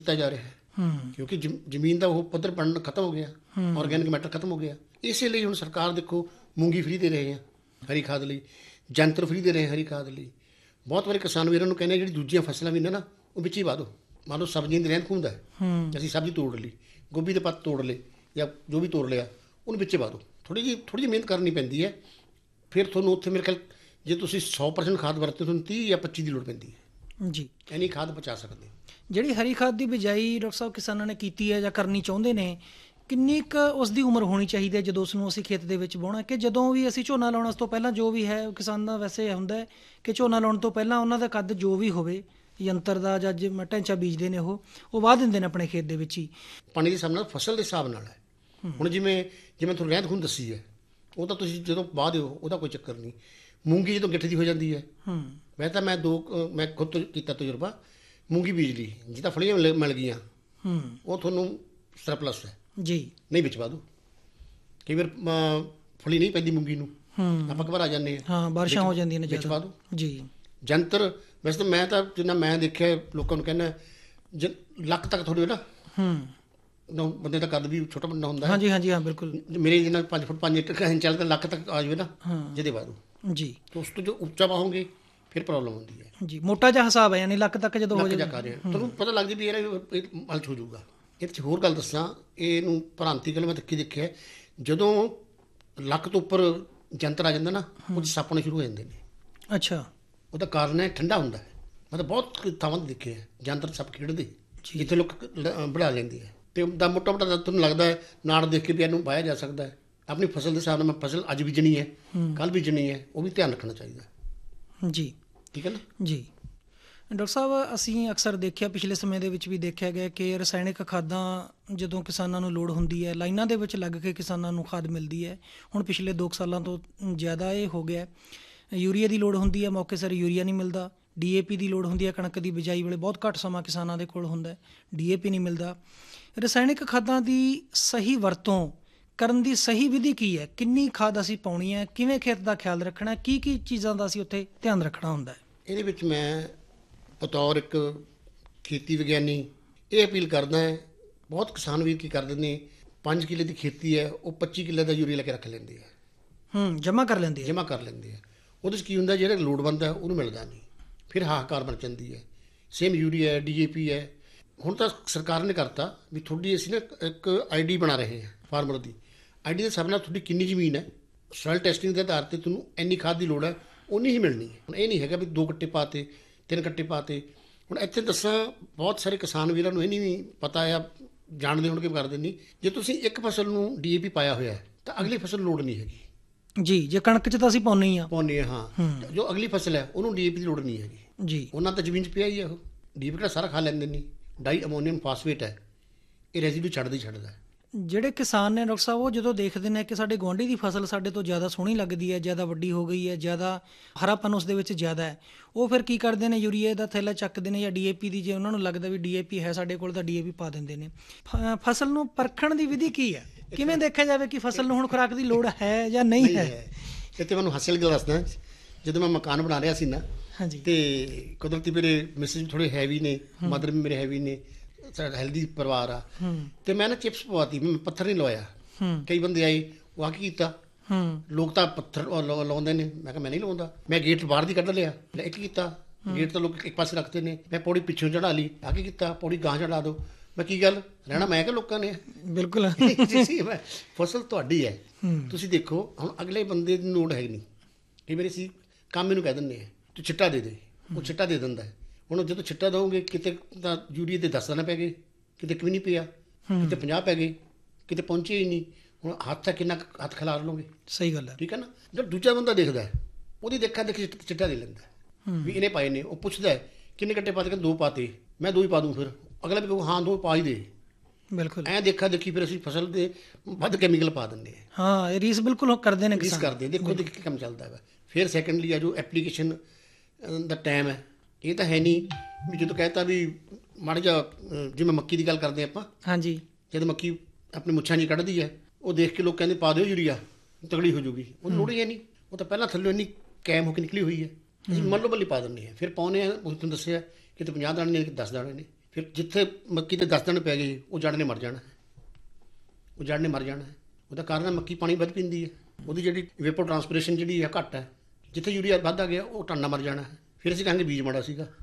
ਦਿੱਤਾ ਜਾ ਰਿਹਾ ਹੈ, ਕਿਉਂਕਿ ਜ਼ਮੀਨ ਦਾ ਉਹ ਪੱਧਰ ਬਣਨਾ ਖਤਮ ਹੋ ਗਿਆ, ਆਰਗੈਨਿਕ ਮੈਟਰ ਖਤਮ ਹੋ ਗਿਆ। ਇਸੇ ਲਈ ਹੁਣ ਸਰਕਾਰ ਦੇਖੋ ਮੂੰਗੀ ਫਰੀ ਦੇ ਰਹੇ ਆ ਹਰੀ ਖਾਦ ਲਈ, ਜੰਤਰ ਫਰੀ ਦੇ ਰਹੇ ਹਰੀ ਖਾਦ ਲਈ। ਬਹੁਤ ਵਾਰੀ ਕਿਸਾਨ ਵੀਰਾਂ ਨੂੰ ਕਹਿੰਦੇ ਜਿਹੜੀ ਦੂਜੀਆਂ ਫਸਲਾਂ ਵੀ ਨੇ ਨਾ ਉਹ ਵਿੱਚ ਹੀ ਪਾ ਦਿਓ। ਮੰਨ ਲਓ ਸਬਜ਼ੀਆਂ ਦੀ ਰਹਿੰਦ ਖੂੰਹਦ ਹੈ, ਅਸੀਂ ਸਬਜ਼ੀ ਤੋੜ ਲਈ, ਗੋਭੀ ਦੇ ਪੱਤ ਤੋੜ ਲਏ ਜਾਂ ਜੋ ਵੀ ਤੋੜ ਲਿਆ ਉਹਨੂੰ ਵਿੱਚੇ ਪਾ ਦਿਓ। ਥੋੜ੍ਹੀ ਜਿਹੀ ਮਿਹਨਤ ਕਰਨੀ ਪੈਂਦੀ ਹੈ। ਫਿਰ ਤੁਹਾਨੂੰ ਉੱਥੇ ਮੇਰੇ ਖਿਆਲ ਜੇ ਤੁਸੀਂ 100% ਖਾਦ ਵਰਤਦੇ ਤੁਹਾਨੂੰ 30 ਜਾਂ 25 ਦੀ ਲੋੜ ਪੈਂਦੀ ਹੈ ਜੀ। ਇੰਨੀ ਖਾਦ ਬਚਾ ਸਕਦੇ। ਜਿਹੜੀ ਹਰੀ ਖਾਦ ਦੀ ਬਿਜਾਈ ਡਾਕਟਰ ਸਾਹਿਬ ਕਿਸਾਨਾਂ ਨੇ ਕੀਤੀ ਹੈ ਜਾਂ ਕਰਨੀ ਚਾਹੁੰਦੇ ਨੇ, ਕਿੰਨੀ ਕੁ ਉਸ ਦੀ ਉਮਰ ਹੋਣੀ ਚਾਹੀਦੀ ਹੈ ਜਦੋਂ ਉਸ ਨੂੰ ਅਸੀਂ ਖੇਤ ਦੇ ਵਿੱਚ ਵਾਹੁਣਾ, ਕਿ ਜਦੋਂ ਵੀ ਅਸੀਂ ਝੋਨਾ ਲਾਉਣ ਉਸ ਤੋਂ ਪਹਿਲਾਂ ਜੋ ਵੀ ਹੈ ਕਿਸਾਨ ਦਾ ਵੈਸੇ ਇਹ ਹੁੰਦਾ ਹੈ ਕਿ ਝੋਨਾ ਲਾਉਣ ਤੋਂ ਪਹਿਲਾਂ ਉਹਨਾਂ ਦਾ ਕੱਦ ਜੋ ਵੀ ਹੋਵੇ ਯੰਤਰ ਦਾ ਜਾਂ ਢਾਂਚਾ ਬੀਜਦੇ ਨੇ ਉਹ ਵਾਹ ਦਿੰਦੇ ਨੇ ਆਪਣੇ ਖੇਤ ਦੇ ਵਿੱਚ ਹੀ। ਪਾਣੀ ਦੇ ਹਿਸਾਬ ਨਾਲ ਫਸਲ ਦੇ ਹਿਸਾਬ ਨਾਲ ਹੈ। ਹੁਣ ਜਿਵੇਂ ਤੁਹਾਨੂੰ ਰਹਿੰਦ ਖੂੰਹਦ ਦੱਸੀ ਹੈ, ਉਹ ਤਾਂ ਤੁਸੀਂ ਜਦੋਂ ਵਾਹ ਦਿਓ ਉਹਦਾ ਕੋਈ ਚੱਕਰ ਨਹੀਂ। ਮੂੰਗੀ ਜਦੋਂ ਗਿੱਠ ਦੀ ਹੋ ਜਾਂਦੀ ਹੈ, ਮੈਂ ਖੁਦ ਤੋਂ ਕੀਤਾ ਤਜਰਬਾ, ਮੂੰਗੀ ਬੀਜ ਲਈ ਜਿਹਦਾ ਫਲੀਆਂ ਮਿਲ ਗਈਆਂ ਉਹ ਤੁਹਾਨੂੰ ਸਰਪਲਸ ਹੈ ਜੀ, ਨਹੀਂ ਵਿੱਚ ਪਾ ਦਿਓ। ਕਈ ਵਾਰ ਫਲੀ ਨਹੀਂ ਪੈਂਦੀ ਮੂੰਗੀ ਨੂੰ, ਆਪਾਂ ਘਬਰਾ ਜਾਂਦੇ ਹਾਂ, ਬਾਰਿਸ਼ਾਂ ਹੋ ਜਾਂਦੀਆਂ ਨੇ, ਵਿੱਚ ਪਾ ਦਿਓ ਜੀ। ਜੰਤਰ ਵੈਸੇ ਤਾਂ ਜਿੰਨਾ ਮੈਂ ਦੇਖਿਆ ਲੋਕਾਂ ਨੂੰ ਕਹਿੰਦਾ ਲੱਕ ਤੱਕ ਥੋੜ੍ਹੀ ਨਾ ਬੰਦੇ ਦਾ ਕੱਦ ਵੀ ਛੋਟਾ ਬੰਦਾ ਹੁੰਦਾ। ਹਾਂਜੀ ਹਾਂਜੀ, ਹਾਂ ਬਿਲਕੁਲ। ਮੇਰੇ ਜਿੰਨਾ 5 ਫੁੱਟ 5 ਇੰਚ ਚੱਲਦਾ ਲੱਕ ਤੱਕ ਆ ਜਾਵੇ ਨਾ ਜਿਹਦੇ ਪਾ ਦਿਓ ਜੀ। ਉਸ ਤੋਂ ਜੋ ਉੱਚਾ ਪਾਓਗੇ ਫਿਰ ਪ੍ਰੋਬਲਮ ਹੁੰਦੀ ਹੈ ਜੀ। ਮੋਟਾ ਜਿਹਾ ਹਿਸਾਬ ਹੈ, ਯਾਨੀ ਲੱਕ ਤੱਕ ਜਦੋਂ ਹੋ ਜਾਵੇ ਤੁਹਾਨੂੰ ਪਤਾ ਲੱਗ ਜੇ ਵੀ ਇਹ ਮਲਚ ਹੋ ਜਾਊਗਾ। ਇਹਦੇ 'ਚ ਹੋਰ ਗੱਲ ਦੱਸਾਂ, ਇਹਨੂੰ ਭ੍ਰਾਂਤੀ ਗੱਲ ਮੈਂ ਦੇਖਿਆ, ਜਦੋਂ ਲੱਕ ਤੋਂ ਉੱਪਰ ਜੰਤਰ ਆ ਜਾਂਦਾ ਨਾ ਉਹ 'ਚ ਸੱਪ ਆਉਣੇ ਸ਼ੁਰੂ ਹੋ ਜਾਂਦੇ ਨੇ। ਅੱਛਾ, ਉਹਦਾ ਕਾਰਨ ਹੈ ਠੰਡਾ ਹੁੰਦਾ ਹੈ। ਮਤਲਬ ਬਹੁਤ ਥਾਵਾਂ 'ਤੇ ਦੇਖੇ ਹੈ ਜੰਤਰ ਸੱਪ ਖੇਡਦੇ ਜਿੱਥੇ ਲੋਕ ਬਣਾ ਲੈਂਦੇ ਹੈ। ਅਤੇ ਉਹਦਾ ਮੋਟਾ ਤੁਹਾਨੂੰ ਲੱਗਦਾ ਹੈ ਨਾੜ ਦੇਖ ਕੇ ਵੀ ਇਹਨੂੰ ਵਾਹਿਆ ਜਾ ਸਕਦਾ ਹੈ। ਆਪਣੀ ਫਸਲ ਦੇ ਹਿਸਾਬ ਨਾਲ ਮੈਂ ਫਸਲ ਅੱਜ ਬੀਜਣੀ ਹੈ, ਕੱਲ੍ਹ ਬੀਜਣੀ ਹੈ, ਉਹ ਵੀ ਧਿਆਨ ਰੱਖਣਾ ਚਾਹੀਦਾ ਜੀ। ਠੀਕ ਹੈ ਨਾ ਜੀ। ਡਾਕਟਰ ਸਾਹਿਬ, ਅਸੀਂ ਅਕਸਰ ਦੇਖਿਆ, ਪਿਛਲੇ ਸਮੇਂ ਦੇ ਵਿੱਚ ਵੀ ਦੇਖਿਆ ਗਿਆ ਕਿ ਰਸਾਇਣਿਕ ਖਾਦਾਂ ਜਦੋਂ ਕਿਸਾਨਾਂ ਨੂੰ ਲੋੜ ਹੁੰਦੀ ਹੈ, ਲਾਈਨਾਂ ਦੇ ਵਿੱਚ ਲੱਗ ਕੇ ਕਿਸਾਨਾਂ ਨੂੰ ਖਾਦ ਮਿਲਦੀ ਹੈ। ਹੁਣ ਪਿਛਲੇ 2 ਸਾਲਾਂ ਤੋਂ ਜ਼ਿਆਦਾ ਇਹ ਹੋ ਗਿਆ। ਯੂਰੀਆ ਦੀ ਲੋੜ ਹੁੰਦੀ ਹੈ, ਮੌਕੇ ਸਿਰ ਯੂਰੀਆ ਨਹੀਂ ਮਿਲਦਾ। DAP ਦੀ ਲੋੜ ਹੁੰਦੀ ਹੈ, ਕਣਕ ਦੀ ਬਿਜਾਈ ਵੇਲੇ ਬਹੁਤ ਘੱਟ ਸਮਾਂ ਕਿਸਾਨਾਂ ਦੇ ਕੋਲ ਹੁੰਦਾ, DAP ਨਹੀਂ ਮਿਲਦਾ। ਰਸਾਇਣਿਕ ਖਾਦਾਂ ਦੀ ਸਹੀ ਵਰਤੋਂ ਕਰਨ ਦੀ ਸਹੀ ਵਿਧੀ ਕੀ ਹੈ? ਕਿੰਨੀ ਖਾਦ ਅਸੀਂ ਪਾਉਣੀ ਹੈ? ਕਿਵੇਂ ਖੇਤ ਦਾ ਖਿਆਲ ਰੱਖਣਾ? ਕੀ ਚੀਜ਼ਾਂ ਦਾ ਅਸੀਂ ਉੱਥੇ ਧਿਆਨ ਰੱਖਣਾ ਹੁੰਦਾ ਹੈ? ਇਹਦੇ ਵਿੱਚ ਮੈਂ ਬਤੌਰ ਇੱਕ ਖੇਤੀ ਵਿਗਿਆਨੀ ਇਹ ਅਪੀਲ ਕਰਦਾ ਹੈ, ਬਹੁਤ ਕਿਸਾਨ ਵੀਰ ਕੀ ਕਰਦੇ ਨੇ 5 ਕਿੱਲੇ ਦੀ ਖੇਤੀ ਹੈ ਉਹ 25 ਕਿੱਲੇ ਦਾ ਯੂਰੀਆ ਲੈ ਕੇ ਰੱਖ ਲੈਂਦੇ ਆ, ਜਮ੍ਹਾਂ ਕਰ ਲੈਂਦੇ ਆ। ਉਹਦੇ 'ਚ ਕੀ ਹੁੰਦਾ, ਜਿਹੜਾ ਲੋੜਵੰਦ ਹੈ ਉਹਨੂੰ ਮਿਲਦਾ ਨਹੀਂ, ਫਿਰ ਹਾਹਾਕਾਰ ਬਣ ਜਾਂਦੀ ਹੈ। ਸੇਮ ਯੂਰੀਆ ਹੈ, DAP ਹੈ। ਹੁਣ ਤਾਂ ਸਰਕਾਰ ਨੇ ਕਰਤਾ ਵੀ ਤੁਹਾਡੀ ਅਸੀਂ ਨਾ ਇੱਕ ID ਬਣਾ ਰਹੇ ਹਾਂ ਫਾਰਮਰ ਦੀ। ID ਦੇ ਹਿਸਾਬ ਨਾਲ ਤੁਹਾਡੀ ਕਿੰਨੀ ਜ਼ਮੀਨ ਹੈ, ਸੋਇਲ ਟੈਸਟਿੰਗ ਦੇ ਆਧਾਰ 'ਤੇ ਤੁਹਾਨੂੰ ਇੰਨੀ ਖਾਦ ਦੀ ਲੋੜ ਹੈ, ਉਨੀ ਹੀ ਮਿਲਣੀ ਹੈ। ਹੁਣ ਇਹ ਨਹੀਂ ਹੈਗਾ ਵੀ 2 ਗੱਟੇ ਪਾਤੇ 3 ਗੱਟੇ ਪਾਤੇ। ਹੁਣ ਇੱਥੇ ਦੱਸਾਂ, ਬਹੁਤ ਸਾਰੇ ਕਿਸਾਨ ਵੀਰਾਂ ਨੂੰ ਇਹ ਨਹੀਂ ਪਤਾ ਆ, ਜਾਣਦੇ ਹੋਣਗੇ ਕਰਦੇ ਨਹੀਂ। ਜੇ ਤੁਸੀਂ ਇੱਕ ਫਸਲ ਨੂੰ DAP ਪਾਇਆ ਹੋਇਆ ਹੈ ਤਾਂ ਅਗਲੀ ਫਸਲ ਲੋੜ ਨਹੀਂ ਹੈਗੀ ਜੀ। ਜੇ ਕਣਕ 'ਚ ਤਾਂ ਅਸੀਂ ਪਾਉਂਦੇ ਹੀ ਹਾਂ। ਜੋ ਅਗਲੀ ਫਸਲ ਹੈ ਉਹਨੂੰ DAP ਦੀ ਲੋੜ ਨਹੀਂ ਹੈਗੀ ਜੀ। ਉਹਨਾਂ ਤਾਂ ਜ਼ਮੀਨ 'ਚ ਪਿਆ ਹੀ ਹੈ, ਉਹ DAP ਕਿਹੜਾ ਸਾਰਾ ਖਾ ਲੈਂਦੇ ਨੇ। ਡਾਈ ਅਮੋਨੀਅਮ ਫਾਸਫੇਟ ਹੈ, ਇਹ ਰੈਜ਼ੀਡੂ ਛੱਡਦਾ। ਜਿਹੜੇ ਕਿਸਾਨ ਨੇ ਡਾਕਟਰ ਸਾਹਿਬ, ਉਹ ਜਦੋਂ ਦੇਖਦੇ ਨੇ ਕਿ ਸਾਡੇ ਗੁਆਂਢੀ ਦੀ ਫਸਲ ਸਾਡੇ ਤੋਂ ਜ਼ਿਆਦਾ ਸੋਹਣੀ ਲੱਗਦੀ ਹੈ, ਜ਼ਿਆਦਾ ਵੱਡੀ ਹੋ ਗਈ ਹੈ, ਜ਼ਿਆਦਾ ਹਰਾਪਨ ਉਸ ਦੇ ਵਿੱਚ ਜ਼ਿਆਦਾ ਹੈ, ਉਹ ਫਿਰ ਕੀ ਕਰਦੇ ਨੇ, ਯੂਰੀਆ ਦਾ ਥੈਲਾ ਚੱਕਦੇ ਨੇ ਜਾਂ DAP ਦੀ। ਜੇ ਉਹਨਾਂ ਨੂੰ ਲੱਗਦਾ ਵੀ DAP ਹੈ ਸਾਡੇ ਕੋਲ ਤਾਂ DAP ਪਾ ਦਿੰਦੇ ਨੇ। ਫਸਲ ਨੂੰ ਪਰਖਣ ਦੀ ਵਿਧੀ ਕੀ ਹੈ? ਕਿਵੇਂ ਦੇਖਿਆ ਜਾਵੇ ਕਿ ਫਸਲ ਨੂੰ ਹੁਣ ਖੁਰਾਕ ਦੀ ਲੋੜ ਹੈ ਜਾਂ ਨਹੀਂ ਹੈ? ਇੱਥੇ ਮੈਨੂੰ ਹਾਸੇ ਵਾਲੀ ਗੱਲ ਦੱਸਦਾ, ਜਦੋਂ ਮੈਂ ਮਕਾਨ ਬਣਾ ਰਿਹਾ ਸੀ ਨਾ, ਤੇ ਕੁਦਰਤੀ ਮੇਰੇ ਮਿਸਿਸ ਥੋੜ੍ਹੇ ਹੈਵੀ ਨੇ, ਮਦਰ ਵੀ ਮੇਰੇ ਹੈਵੀ ਨੇ, ਸਾਡਾ ਹੈਲਦੀ ਪਰਿਵਾਰ ਆ, ਤੇ ਮੈਂ ਨਾ ਚਿਪਸ ਪਵਾਤੀ, ਮੈਂ ਪੱਥਰ ਨਹੀਂ ਲਵਾਇਆ। ਕਈ ਬੰਦੇ ਆਏ, ਉਹ ਆ ਕੀ ਕੀਤਾ, ਲੋਕ ਤਾਂ ਪੱਥਰ ਲਾਉਂਦੇ ਨੇ, ਮੈਂ ਕਿਹਾ ਮੈਂ ਨਹੀਂ ਲਾਉਂਦਾ। ਮੈਂ ਗੇਟ ਬਾਹਰ ਦੀ ਕੱਢ ਲਿਆ, ਇੱਕ ਕੀਤਾ ਗੇਟ ਤਾਂ ਲੋਕ ਇੱਕ ਪਾਸੇ ਰੱਖਦੇ ਨੇ, ਮੈਂ ਪੌੜੀ ਪਿੱਛੋਂ ਚੜਾ ਲਈ। ਆ ਕੀ ਕੀਤਾ, ਪੌੜੀ ਗਾਂ ਚੜਾ ਦਿਓ। ਮੈਂ ਕੀ ਗੱਲ ਰਹਿਣਾ ਮੈਂ ਕਿ ਲੋਕਾਂ ਨੇ? ਬਿਲਕੁਲ। ਫਸਲ ਤੁਹਾਡੀ ਹੈ, ਤੁਸੀਂ ਦੇਖੋ। ਹੁਣ ਅਗਲੇ ਬੰਦੇ ਦੀ ਲੋੜ ਹੈ ਨਹੀਂ। ਕਈ ਵਾਰੀ ਅਸੀਂ ਕੰਮ ਇਹਨੂੰ ਕਹਿ ਦਿੰਦੇ ਹਾਂ, ਤੂੰ ਛਿੱਟਾ ਦੇ ਦੇ, ਉਹ ਛਿੱਟਾ ਦੇ ਦਿੰਦਾ। ਹੁਣ ਜਦੋਂ ਛਿੱਟਾ ਦਓਗੇ, ਕਿਤੇ ਤਾਂ ਯੂਰੀਆ ਦੇ 10 ਦਾਣੇ ਪੈ ਗਏ, ਕਿਤੇ ਵੀ ਨਹੀਂ ਪਿਆ, ਕਿਤੇ 50 ਪੈ ਗਏ, ਕਿਤੇ ਪਹੁੰਚੇ ਹੀ ਨਹੀਂ। ਹੁਣ ਹੱਥ ਤਾਂ ਕਿੰਨਾ ਹੱਥ ਖਿਲਾਰ ਲਓਗੇ? ਸਹੀ ਗੱਲ ਹੈ, ਠੀਕ ਹੈ ਨਾ। ਜਦ ਦੂਜਾ ਬੰਦਾ ਦੇਖਦਾ ਉਹਦੀ ਦੇਖਾ ਦੇਖੀ ਚਿੱਟਾ ਦੇ ਲੈਂਦਾ ਵੀ ਇਹਨੇ ਪਾਏ ਨੇ। ਉਹ ਪੁੱਛਦਾ ਕਿੰਨੇ ਗੱਟੇ ਪਾਤੇ, ਕਹਿੰਦੇ 2 ਪਾਤੇ, ਮੈਂ 2 ਹੀ ਪਾ ਦੂੰ। ਫਿਰ ਅਗਲਾ ਵੀ ਕਹੂੰ ਹਾਂ 2 ਪਾ ਹੀ ਦੇ। ਬਿਲਕੁਲ ਐਂ ਦੇਖਾ ਦੇਖੀ ਫਿਰ ਅਸੀਂ ਫਸਲ ਦੇ ਵੱਧ ਕੈਮੀਕਲ ਪਾ ਦਿੰਦੇ ਹਾਂ। ਰੀਸ ਬਿਲਕੁਲ ਕਰਦੇ ਨੇ, ਰੀਸ ਕਰਦੇ। ਦੇਖੋ ਦੇਖੀ ਕੰਮ ਚੱਲਦਾ ਵਾ। ਫਿਰ ਸੈਕੰਡਲੀ ਆ ਜੋ ਐਪਲੀਕੇਸ਼ਨ ਦਾ ਟਾਈਮ ਹੈ, ਇਹ ਤਾਂ ਹੈ ਨਹੀਂ ਵੀ ਜਦੋਂ ਕਹਿਤਾ ਵੀ ਮਾੜਾ ਜਿਹਾ, ਜਿਵੇਂ ਮੱਕੀ ਦੀ ਗੱਲ ਕਰਦੇ ਆਪਾਂ। ਹਾਂਜੀ, ਜਦ ਮੱਕੀ ਆਪਣੀ ਮੁੱਛਾਂ ਨਹੀਂ ਕੱਢਦੀ ਹੈ, ਉਹ ਦੇਖ ਕੇ ਲੋਕ ਕਹਿੰਦੇ ਪਾ ਦਿਓ ਯੂਰੀਆ, ਤਗੜੀ ਹੋ ਜੂਗੀ। ਉਹ ਲੋੜ ਹੀ ਹੈ ਨਹੀਂ, ਉਹ ਤਾਂ ਪਹਿਲਾਂ ਥੱਲੇ ਇੰਨੀ ਕੈਮ ਹੋ ਕੇ ਨਿਕਲੀ ਹੋਈ ਹੈ। ਅਸੀਂ ਮੱਲੋ ਮੱਲੀ ਪਾ ਦਿੰਦੇ ਹਾਂ, ਫਿਰ ਪਾਉਂਦੇ ਹਾਂ। ਤੁਹਾਨੂੰ ਦੱਸਿਆ ਕਿਤੇ 50 ਦਾਣੇ ਨੇ, ਕਿਤੇ 10 ਦਾਣੇ ਨੇ। ਫਿਰ ਜਿੱਥੇ ਮੱਕੀ ਦੇ 10 ਦਿਨ ਪੈ ਗਏ ਉਹ ਜੜ ਨੇ ਮਰ ਜਾਣਾ, ਉਹ ਜੜ ਨੇ ਮਰ ਜਾਣਾ। ਉਹਦਾ ਕਾਰਨ ਹੈ ਮੱਕੀ ਪਾਣੀ ਵੱਧ ਪੀਂਦੀ ਹੈ, ਉਹਦੀ ਜਿਹੜੀ ਵੇਪਰ ਟਰਾਂਸਪੀਰੇਸ਼ਨ ਜਿਹੜੀ ਹੈ ਘੱਟ ਹੈ। ਜਿੱਥੇ ਯੂਰੀਆ ਵੱਧ ਆ ਗਿਆ ਉਹ ਟਾਨਾ ਮਰ ਜਾਣਾ। ਫਿਰ ਅਸੀਂ ਕਹਾਂਗੇ ਬੀਜ ਮਾੜਾ ਸੀਗਾ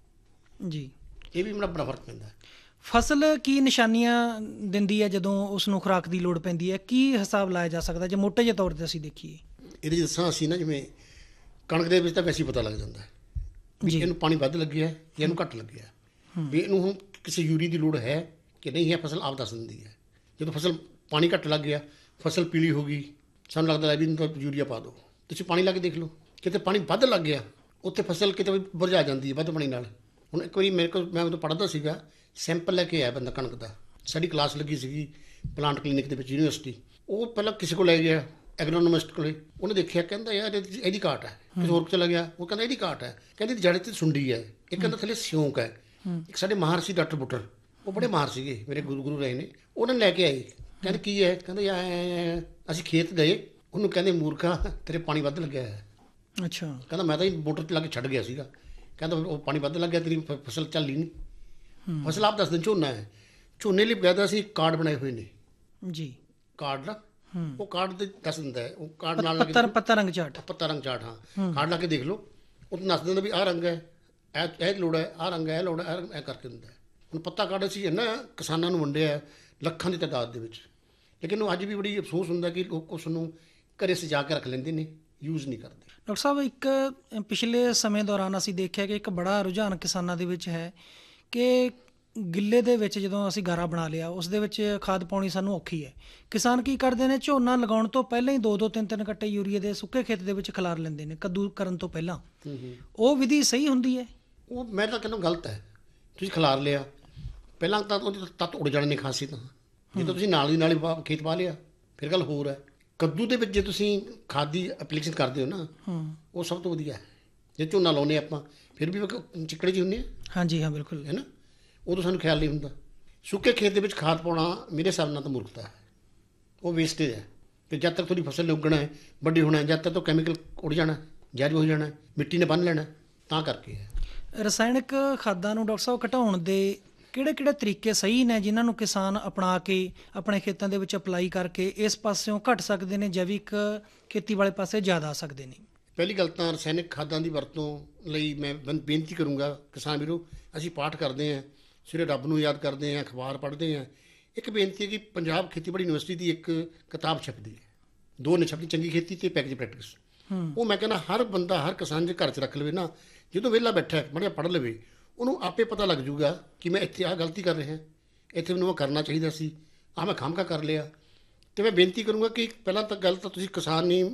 ਜੀ। ਇਹ ਵੀ ਬੜਾ ਫਰਕ ਪੈਂਦਾ। ਫਸਲ ਕੀ ਨਿਸ਼ਾਨੀਆਂ ਦਿੰਦੀ ਹੈ ਜਦੋਂ ਉਸ ਨੂੰ ਖੁਰਾਕ ਦੀ ਲੋੜ ਪੈਂਦੀ ਹੈ? ਕੀ ਹਿਸਾਬ ਲਾਇਆ ਜਾ ਸਕਦਾ ਜੇ ਮੋਟੇ ਜਿਹੇ ਤੌਰ 'ਤੇ ਅਸੀਂ ਦੇਖੀਏ? ਇਹਦੇ 'ਚ ਦੱਸਾਂ ਅਸੀਂ ਨਾ, ਜਿਵੇਂ ਕਣਕ ਦੇ ਵਿੱਚ ਤਾਂ ਵੈਸੇ ਹੀ ਪਤਾ ਲੱਗ ਜਾਂਦਾ ਵੀ ਇਹਨੂੰ ਪਾਣੀ ਵੱਧ ਲੱਗਿਆ ਜਾਂ ਇਹਨੂੰ ਘੱਟ ਲੱਗਿਆ, ਵੀ ਇਹਨੂੰ ਹੁਣ ਕਿਸੇ ਯੂਰੀ ਦੀ ਲੋੜ ਹੈ ਕਿ ਨਹੀਂ ਹੈ, ਫਸਲ ਆਪ ਦੱਸ ਦਿੰਦੀ ਹੈ। ਜਦੋਂ ਫਸਲ ਪਾਣੀ ਘੱਟ ਲੱਗ ਗਿਆ, ਫਸਲ ਪੀਲੀ ਹੋ ਗਈ, ਸਾਨੂੰ ਲੱਗਦਾ ਹੈ ਵੀ ਇਹਨੂੰ ਤਾਂ ਯੂਰੀਆ ਪਾ ਦਿਓ। ਤੁਸੀਂ ਪਾਣੀ ਲਾ ਕੇ ਦੇਖ ਲਓ, ਕਿਤੇ ਪਾਣੀ ਵੱਧ ਲੱਗ ਗਿਆ ਉੱਥੇ ਫਸਲ ਕਿਤੇ ਵੀ ਮੁਰਝਾ ਜਾਂਦੀ ਹੈ ਵੱਧ ਪਾਣੀ ਨਾਲ। ਹੁਣ ਇੱਕ ਵਾਰੀ ਮੇਰੇ ਕੋਲ, ਮੈਂ ਉਦੋਂ ਪੜ੍ਹਦਾ ਸੀਗਾ, ਸੈਂਪਲ ਲੈ ਕੇ ਆਇਆ ਬੰਦਾ ਕਣਕ ਦਾ, ਸਾਡੀ ਕਲਾਸ ਲੱਗੀ ਸੀਗੀ ਪਲਾਂਟ ਕਲੀਨਿਕ ਦੇ ਵਿੱਚ ਯੂਨੀਵਰਸਿਟੀ। ਉਹ ਪਹਿਲਾਂ ਕਿਸੇ ਕੋਲ ਲੈ ਗਿਆ ਐਗਰੋਨੋਮਿਸਟ ਕੋਲੇ, ਉਹਨੇ ਦੇਖਿਆ, ਕਹਿੰਦਾ ਯਾਰ ਇਹਦੀ ਘਾਟ ਹੈ। ਕਿਸੇ ਹੋਰ ਕੋਲ ਚਲਾ ਗਿਆ, ਉਹ ਕਹਿੰਦਾ ਇਹਦੀ ਘਾਟ ਹੈ, ਕਹਿੰਦੀ ਜੜ 'ਤੇ ਸੁੰਡੀ ਹੈ, ਇੱਕ ਕਹਿੰਦਾ ਥੱਲੇ ਸਿਉਂਕ ਹੈ। ਇੱਕ ਸਾਡੇ ਮਾਹਰ ਸੀ ਡਾਕਟਰ ਬੁੱਟਰ, ਉਹ ਬੜੇ ਮਾਹਰ ਸੀਗੇ, ਮੇਰੇ ਗੁਰੂ ਰਹੇ ਨੇ, ਉਹਨਾਂ ਨੇ ਲੈ ਕੇ ਆਏ। ਕਹਿੰਦੇ ਕੀ ਹੈ? ਕਹਿੰਦੇ ਯਾਰ ਅਸੀਂ ਖੇਤ ਗਏ, ਉਹਨੂੰ ਕਹਿੰਦੇ ਮੂਰਖਾ ਤੇਰੇ ਪਾਣੀ ਵੱਧ ਲੱਗਿਆ ਹੈ। ਅੱਛਾ। ਕਹਿੰਦਾ ਮੈਂ ਤਾਂ ਹੀ ਮੋਟਰ 'ਤੇ ਲਾ ਕੇ ਛੱਡ ਗਿਆ ਸੀਗਾ। ਕਹਿੰਦਾ ਉਹ ਪਾਣੀ ਵੱਧ ਲੱਗਿਆ, ਤੇਰੀ ਫਸਲ ਚੱਲੀ ਨਹੀਂ। ਫਸਲ ਆਪ ਦੱਸ ਦਿਨ ਝੋਨਾ ਹੈ, ਝੋਨੇ ਲਈ ਬਕਾਇਦਾ ਅਸੀਂ ਕਾਰਡ ਬਣਾਏ ਹੋਏ ਨੇ ਜੀ। ਕਾਰਡ ਨਾ, ਉਹ ਕਾਰਡ ਤੇ ਦੱਸ ਦਿੰਦਾ ਹੈ, ਉਹ ਕਾਰਡ ਨਾਲ ਪੱਤਾ ਰੰਗ ਚਾਰਟ, ਪੱਤਾ ਰੰਗ ਚਾਰਟ। ਹਾਂ, ਕਾਰਡ ਲਾ ਕੇ ਦੇਖ ਲਓ, ਉਹ ਦੱਸ ਦਿੰਦਾ ਵੀ ਆਹ ਰੰਗ ਹੈ, ਇਹ ਲੋੜ ਹੈ, ਆਹ ਰੰਗ ਹੈ, ਇਹ ਲੋੜ ਹੈ, ਇਹ ਕਰਕੇ ਦਿੰਦਾ। ਹੁਣ ਪੱਤਾ ਕਾਰਡ ਅਸੀਂ ਨਾ ਕਿਸਾਨਾਂ ਨੂੰ ਵੰਡਿਆ ਲੱਖਾਂ ਦੀ ਤਾਦਾਦ ਦੇ ਵਿੱਚ, ਲੇਕਿਨ ਉਹ ਅੱਜ ਵੀ ਬੜੀ ਅਫਸੋਸ ਹੁੰਦਾ ਕਿ ਲੋਕ ਉਸ ਨੂੰ ਘਰੇ ਸਜਾ ਕੇ ਰੱਖ ਲੈਂਦੇ ਨੇ, ਯੂਜ਼ ਨਹੀਂ ਕਰਦੇ। ਡਾਕਟਰ ਸਾਹਿਬ, ਇੱਕ ਪਿਛਲੇ ਸਮੇਂ ਦੌਰਾਨ ਅਸੀਂ ਦੇਖਿਆ ਕਿ ਇੱਕ ਬੜਾ ਰੁਝਾਨ ਕਿਸਾਨਾਂ ਦੇ ਵਿੱਚ ਹੈ ਕਿ ਗਿੱਲੇ ਦੇ ਵਿੱਚ ਜਦੋਂ ਅਸੀਂ ਗਾਰਾ ਬਣਾ ਲਿਆ, ਉਸ ਦੇ ਵਿੱਚ ਖਾਦ ਪਾਉਣੀ ਸਾਨੂੰ ਔਖੀ ਹੈ। ਕਿਸਾਨ ਕੀ ਕਰਦੇ ਨੇ, ਝੋਨਾ ਲਗਾਉਣ ਤੋਂ ਪਹਿਲਾਂ ਹੀ 2-2 3-3 ਕੱਟੇ ਯੂਰੀਆ ਦੇ ਸੁੱਕੇ ਖੇਤ ਦੇ ਵਿੱਚ ਖਿਲਾਰ ਲੈਂਦੇ ਨੇ ਕੱਦੂ ਕਰਨ ਤੋਂ ਪਹਿਲਾਂ। ਉਹ ਵਿਧੀ ਸਹੀ ਹੁੰਦੀ ਹੈ? ਉਹ ਮੈਂ ਤਾਂ ਕਹਿੰਦਾ ਗਲਤ ਹੈ। ਤੁਸੀਂ ਖਿਲਾਰ ਲਿਆ ਪਹਿਲਾਂ ਤਾਂ ਉਹਦੇ ਤੱਤ ਉੜ ਜਾਣੇ ਨੇ ਖਾਸੀ, ਤਾਂ ਜਦੋਂ ਤੁਸੀਂ ਨਾਲ ਦੀ ਨਾਲ ਹੀ ਖੇਤ ਪਾ ਲਿਆ ਫਿਰ ਗੱਲ ਹੋਰ ਹੈ। ਕੱਦੂ ਦੇ ਵਿੱਚ ਜੇ ਤੁਸੀਂ ਖਾਦ ਦੀ ਐਪਲੀਕੇਸ਼ਨ ਕਰਦੇ ਹੋ ਨਾ, ਉਹ ਸਭ ਤੋਂ ਵਧੀਆ ਹੈ। ਜੇ ਝੋਨਾ ਲਾਉਂਦੇ ਆਪਾਂ ਫਿਰ ਵੀ ਚਿੱਕੜੇ 'ਚ ਹੁੰਦੇ ਆ। ਹਾਂਜੀ ਹਾਂ, ਬਿਲਕੁਲ, ਹੈ ਨਾ, ਉਦੋਂ ਸਾਨੂੰ ਖਿਆਲ ਨਹੀਂ ਹੁੰਦਾ। ਸੁੱਕੇ ਖੇਤ ਦੇ ਵਿੱਚ ਖਾਦ ਪਾਉਣਾ ਮੇਰੇ ਹਿਸਾਬ ਨਾਲ ਤਾਂ ਮੂਰਖਤਾ ਹੈ, ਉਹ ਵੇਸਟੇਜ ਹੈ। ਕਿ ਜਦ ਤੱਕ ਤੁਹਾਡੀ ਫਸਲ ਨੇ ਉੱਗਣਾ ਹੈ, ਵੱਡੀ ਹੋਣਾ ਹੈ, ਜਦ ਤੱਕ ਤਾਂ ਕੈਮੀਕਲ ਉੱਡ ਜਾਣਾ, ਜ਼ਹਿਰ ਹੋ ਜਾਣਾ, ਮਿੱਟੀ ਨੇ ਬੰਨ੍ਹ ਲੈਣਾ, ਤਾਂ ਕਰਕੇ ਹੈ। ਰਸਾਇਣਿਕ ਖਾਦਾਂ ਨੂੰ ਡਾਕਟਰ ਸਾਹਿਬ ਘਟਾਉਣ ਦੇ ਕਿਹੜੇ-ਕਿਹੜੇ ਤਰੀਕੇ ਸਹੀ ਨੇ ਜਿਨ੍ਹਾਂ ਨੂੰ ਕਿਸਾਨ ਅਪਣਾ ਕੇ ਆਪਣੇ ਖੇਤਾਂ ਦੇ ਵਿੱਚ ਅਪਲਾਈ ਕਰਕੇ ਇਸ ਪਾਸਿਓਂ ਘਟ ਸਕਦੇ ਨੇ, ਜੈਵਿਕ ਖੇਤੀ ਵਾਲੇ ਪਾਸੇ ਜ਼ਿਆਦਾ ਆ ਸਕਦੇ ਨੇ? ਪਹਿਲੀ ਗੱਲ ਤਾਂ ਰਸਾਇਣਿਕ ਖਾਦਾਂ ਦੀ ਵਰਤੋਂ ਲਈ ਮੈਂ ਬੇਨਤੀ ਕਰੂੰਗਾ ਕਿਸਾਨ ਵੀਰੋ, ਅਸੀਂ ਪਾਠ ਕਰਦੇ ਹਾਂ, ਸਵੇਰੇ ਰੱਬ ਨੂੰ ਯਾਦ ਕਰਦੇ ਹਾਂ, ਅਖਬਾਰ ਪੜ੍ਹਦੇ ਹਾਂ। ਇੱਕ ਬੇਨਤੀ ਹੈ ਕਿ ਪੰਜਾਬ ਖੇਤੀਬਾੜੀ ਯੂਨੀਵਰਸਿਟੀ ਦੀ ਇੱਕ ਕਿਤਾਬ ਛਪਦੀ ਹੈ, 2 ਨੇ ਛਪਦੀ, ਚੰਗੀ ਖੇਤੀ ਅਤੇ ਪੈਕੇਜ ਪ੍ਰੈਕਟਿਸ। ਉਹ ਮੈਂ ਕਹਿੰਦਾ ਹਰ ਬੰਦਾ, ਹਰ ਕਿਸਾਨ ਜੇ ਘਰ 'ਚ ਰੱਖ ਲਵੇ ਨਾ, ਜਦੋਂ ਵਿਹਲਾ ਬੈਠਾ ਮਾੜਾ ਪੜ੍ਹ ਲਵੇ, ਉਹਨੂੰ ਆਪੇ ਪਤਾ ਲੱਗ ਜੂਗਾ ਕਿ ਮੈਂ ਇੱਥੇ ਆਹ ਗਲਤੀ ਕਰ ਰਿਹਾ, ਇੱਥੇ ਮੈਨੂੰ ਉਹ ਕਰਨਾ ਚਾਹੀਦਾ ਸੀ, ਆਹ ਮੈਂ ਖਾਮਖਾ ਕਰ ਲਿਆ। ਅਤੇ ਮੈਂ ਬੇਨਤੀ ਕਰੂੰਗਾ ਕਿ ਪਹਿਲਾਂ ਤਾਂ ਗੱਲ ਤਾਂ ਤੁਸੀਂ ਕਿਸਾਨ ਨਹੀਂ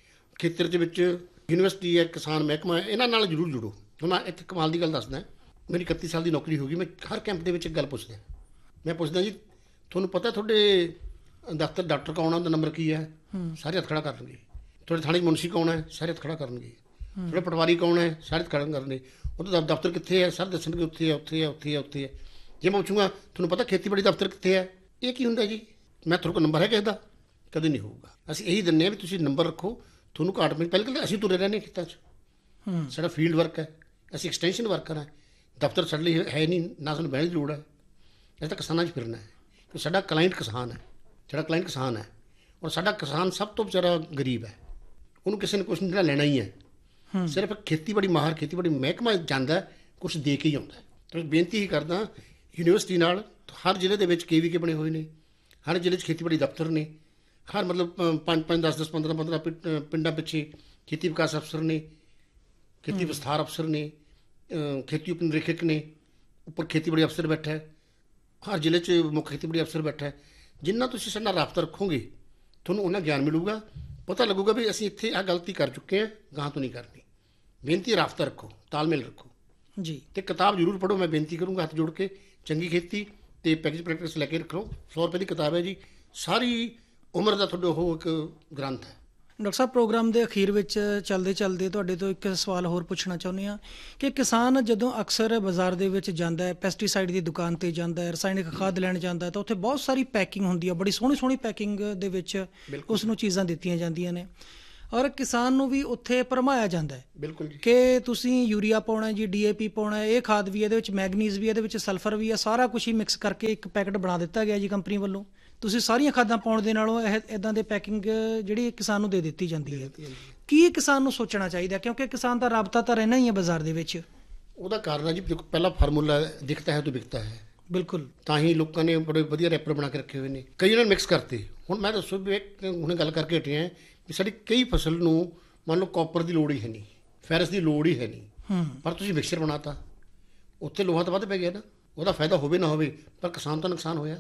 ਖੇਤਰ ਦੇ ਵਿੱਚ ਯੂਨੀਵਰਸਿਟੀ ਹੈ, ਕਿਸਾਨ ਮਹਿਕਮਾ ਹੈ, ਇਹਨਾਂ ਨਾਲ ਜ਼ਰੂਰ ਜੁੜੋ। ਹੁਣ ਮੈਂ ਇੱਥੇ ਕਮਾਲ ਦੀ ਗੱਲ ਦੱਸਦਾ, ਮੇਰੀ 31 ਸਾਲ ਦੀ ਨੌਕਰੀ ਹੋ ਗਈ, ਮੈਂ ਹਰ ਕੈਂਪ ਦੇ ਵਿੱਚ ਇੱਕ ਗੱਲ ਪੁੱਛਦਾ। ਮੈਂ ਪੁੱਛਦਾ ਜੀ ਤੁਹਾਨੂੰ ਪਤਾ ਤੁਹਾਡੇ ਦਫ਼ਤਰ ਡਾਕਟਰ ਕੌਣ ਆ, ਉਹਦਾ ਨੰਬਰ ਕੀ ਹੈ? ਸਾਰੇ ਹੱਥ ਖੜ੍ਹਾ ਕਰਨਗੇ। ਤੁਹਾਡੇ ਥਾਣੇ ਮੁਨਸ਼ੀ ਕੌਣ ਹੈ? ਸਾਰੇ ਹੱਥ ਖੜ੍ਹਾ ਕਰਨਗੇ। ਤੁਹਾਡੇ ਪਟਵਾਰੀ ਕੌਣ ਹੈ? ਸਾਰੇ ਹੱਥ ਖੜ੍ਹਾ ਕਰਨਗੇ। ਉਹਦਾ ਦਫ਼ਤਰ ਕਿੱਥੇ ਹੈ? ਸਾਰੇ ਦੱਸਣਗੇ ਉੱਥੇ ਹੈ, ਉੱਥੇ ਹੈ, ਉੱਥੇ ਹੈ, ਉੱਥੇ ਹੈ। ਜੇ ਮੈਂ ਪੁੱਛੂੰਗਾ ਤੁਹਾਨੂੰ ਪਤਾ ਖੇਤੀਬਾੜੀ ਦਫ਼ਤਰ ਕਿੱਥੇ ਹੈ, ਇਹ ਕੀ ਹੁੰਦਾ ਜੀ? ਮੈਂ ਤੁਹਾਡੇ ਕੋਲ ਨੰਬਰ ਹੈ ਕਿਸੇ ਦਾ? ਕਦੇ ਨਹੀਂ ਹੋਊਗਾ। ਅਸੀਂ ਇਹੀ ਦਿੰਦੇ ਹਾਂ ਵੀ ਤੁਸੀਂ ਨੰਬਰ ਰੱਖੋ, ਤੁਹਾਨੂੰ ਘਾਟ ਮਿਲ। ਪਹਿਲਾਂ ਤਾਂ ਅਸੀਂ ਤੁਰੇ ਰਹਿੰਦੇ ਖੇਤਾਂ 'ਚ, ਸਾਡਾ ਫੀਲਡ ਵਰਕ ਹੈ, ਅਸੀਂ ਐਕਸਟੈਂਸ਼ਨ ਵਰਕਰ ਹਾਂ, ਦਫ਼ਤਰ ਸਾਡੇ ਲਈ ਹੈ ਨਹੀਂ, ਨਾ ਸਾਨੂੰ ਬਹਿਣ ਦੀ ਲੋੜ ਹੈ। ਅਸੀਂ ਤਾਂ ਕਿਸਾਨਾਂ 'ਚ ਫਿਰਨਾ ਹੈ, ਕਿ ਸਾਡਾ ਕਲਾਇੰਟ ਕਿਸਾਨ ਹੈ, ਸਾਡਾ ਕਲਾਇੰਟ ਕਿਸਾਨ ਹੈ। ਔਰ ਸਾਡਾ ਕਿਸਾਨ ਸਭ ਤੋਂ ਵਿਚਾਰਾ ਗਰੀਬ ਹੈ, ਉਹਨੂੰ ਕਿਸੇ ਨੇ ਕੁਛ ਨਹੀਂ ਲੈਣਾ ਹੀ ਹੈ। ਸਿਰਫ ਖੇਤੀਬਾੜੀ ਮਾਹਰ, ਖੇਤੀਬਾੜੀ ਮਹਿਕਮਾ ਜਾਂਦਾ, ਕੁਛ ਦੇ ਕੇ ਹੀ ਆਉਂਦਾ। ਤਾਂ ਬੇਨਤੀ ਹੀ ਕਰਦਾ ਯੂਨੀਵਰਸਿਟੀ ਨਾਲ, ਹਰ ਜ਼ਿਲ੍ਹੇ ਦੇ ਵਿੱਚ KVK ਬਣੇ ਹੋਏ ਨੇ, ਹਰ ਜ਼ਿਲ੍ਹੇ 'ਚ ਖੇਤੀਬਾੜੀ ਦਫ਼ਤਰ ਨੇ, ਹਰ ਮਤਲਬ 5-5 10-10 15-15 ਪਿੰਡਾਂ ਪਿੱਛੇ ਖੇਤੀ ਵਿਕਾਸ ਅਫਸਰ ਨੇ, ਖੇਤੀ ਵਿਸਥਾਰ ਅਫਸਰ ਨੇ, ਖੇਤੀ ਉਪ ਨਿਰੀਖਕ ਨੇ, ਉੱਪਰ ਖੇਤੀਬਾੜੀ ਅਫਸਰ ਬੈਠਾ ਹੈ, ਹਰ ਜ਼ਿਲ੍ਹੇ 'ਚ ਮੁੱਖ ਖੇਤੀਬਾੜੀ ਅਫਸਰ ਬੈਠਾ ਹੈ। ਜਿੰਨਾ ਤੁਸੀਂ ਸਾਡੇ ਨਾਲ ਰਾਬਤਾ ਰੱਖੋਗੇ, ਤੁਹਾਨੂੰ ਉਹਨਾਂ ਗਿਆਨ ਮਿਲੂਗਾ, ਪਤਾ ਲੱਗੂਗਾ ਵੀ ਅਸੀਂ ਇੱਥੇ ਆਹ ਗਲਤੀ ਕਰ ਚੁੱਕੇ ਹਾਂ, ਗਾਹਾਂ ਤੋਂ ਨਹੀਂ ਕਰਨੀ। ਬੇਨਤੀ ਰਾਬਤਾ ਰੱਖੋ, ਤਾਲਮੇਲ ਰੱਖੋ ਜੀ, ਅਤੇ ਕਿਤਾਬ ਜ਼ਰੂਰ ਪੜ੍ਹੋ। ਮੈਂ ਬੇਨਤੀ ਕਰੂੰਗਾ ਹੱਥ ਜੋੜ ਕੇ, ਚੰਗੀ ਖੇਤੀ ਅਤੇ ਪੈਕੇਜ ਪ੍ਰੈਕਟਿਸ ਲੈ ਕੇ ਰੱਖੋ। 100 ਰੁਪਏ ਦੀ ਕਿਤਾਬ ਹੈ ਜੀ, ਸਾਰੀ ਉਮਰ ਦਾ ਤੁਹਾਡਾ ਉਹ ਇੱਕ ਗ੍ਰੰਥ ਹੈ। ਡਾਕਟਰ ਸਾਹਿਬ, ਪ੍ਰੋਗਰਾਮ ਦੇ ਅਖੀਰ ਵਿੱਚ ਚੱਲਦੇ ਚੱਲਦੇ ਤੁਹਾਡੇ ਤੋਂ ਇੱਕ ਸਵਾਲ ਹੋਰ ਪੁੱਛਣਾ ਚਾਹੁੰਦੇ ਹਾਂ ਕਿ ਕਿਸਾਨ ਜਦੋਂ ਅਕਸਰ ਬਾਜ਼ਾਰ ਦੇ ਵਿੱਚ ਜਾਂਦਾ ਹੈ, ਪੈਸਟੀਸਾਈਡ ਦੀ ਦੁਕਾਨ 'ਤੇ ਜਾਂਦਾ ਹੈ, ਰਸਾਇਣਿਕ ਖਾਦ ਲੈਣ ਜਾਂਦਾ, ਤਾਂ ਉੱਥੇ ਬਹੁਤ ਸਾਰੀ ਪੈਕਿੰਗ ਹੁੰਦੀ ਹੈ, ਬੜੀ ਸੋਹਣੀ ਸੋਹਣੀ ਪੈਕਿੰਗ ਦੇ ਵਿੱਚ ਉਸ ਨੂੰ ਚੀਜ਼ਾਂ ਦਿੱਤੀਆਂ ਜਾਂਦੀਆਂ ਨੇ। ਔਰ ਕਿਸਾਨ ਨੂੰ ਵੀ ਉੱਥੇ ਭਰਮਾਇਆ ਜਾਂਦਾ ਹੈ ਬਿਲਕੁਲ ਜੀ ਕਿ ਤੁਸੀਂ ਯੂਰੀਆ ਪਾਉਣਾ ਜੀ, DAP ਪਾਉਣਾ, ਇਹ ਖਾਦ ਵੀ ਇਹਦੇ ਵਿੱਚ, ਮੈਗਨੀਜ਼ ਵੀ ਇਹਦੇ ਵਿੱਚ, ਸਲਫਰ ਵੀ ਆ, ਸਾਰਾ ਕੁਝ ਹੀ ਮਿਕਸ ਕਰਕੇ ਇੱਕ ਪੈਕਟ ਬਣਾ ਦਿੱਤਾ ਗਿਆ ਜੀ ਕੰਪਨੀ ਵੱਲੋਂ। ਤੁਸੀਂ ਸਾਰੀਆਂ ਖਾਦਾਂ ਪਾਉਣ ਦੇ ਨਾਲੋਂ ਇਹ ਇੱਦਾਂ ਦੇ ਪੈਕਿੰਗ ਜਿਹੜੀ ਕਿਸਾਨ ਨੂੰ ਦੇ ਦਿੱਤੀ ਜਾਂਦੀ ਹੈ। ਕੀ ਕਿਸਾਨ ਨੂੰ ਸੋਚਣਾ ਚਾਹੀਦਾ, ਕਿਉਂਕਿ ਕਿਸਾਨ ਦਾ ਰਾਬਤਾ ਤਾਂ ਰਹਿਣਾ ਹੀ ਹੈ ਬਾਜ਼ਾਰ ਦੇ ਵਿੱਚ? ਉਹਦਾ ਕਾਰਨ ਹੈ ਜੀ, ਦੇਖੋ ਪਹਿਲਾ ਫਾਰਮੂਲਾ ਦਿਖਤਾ ਹੈ ਤਾਂ ਵਿਕਤਾ ਹੈ। ਬਿਲਕੁਲ। ਤਾਂ ਹੀ ਲੋਕਾਂ ਨੇ ਬੜੇ ਵਧੀਆ ਰੈਪਰ ਬਣਾ ਕੇ ਰੱਖੇ ਹੋਏ ਨੇ, ਕਈ ਉਹਨਾਂ ਨੇ ਮਿਕਸ ਕਰਤੇ। ਹੁਣ ਮੈਂ ਦੱਸੋ ਵੀ ਹੁਣੇ ਗੱਲ ਕਰਕੇ ਹਟੇ ਹਾਂ ਵੀ ਸਾਡੀ ਕਈ ਫਸਲ ਨੂੰ ਮੰਨ ਲਓ ਕਾਪਰ ਦੀ ਲੋੜ ਹੀ ਹੈ ਨਹੀਂ, ਫੈਰਸ ਦੀ ਲੋੜ ਹੀ ਹੈ ਨਹੀਂ, ਪਰ ਤੁਸੀਂ ਮਿਕਸਚਰ ਬਣਾਤਾ, ਉੱਥੇ ਲੋਹਾ ਤਾਂ ਵੱਧ ਪੈ ਗਿਆ ਨਾ। ਉਹਦਾ ਫਾਇਦਾ ਹੋਵੇ ਨਾ ਹੋਵੇ, ਪਰ ਕਿਸਾਨ ਤਾਂ ਨੁਕਸਾਨ ਹੋਇਆ,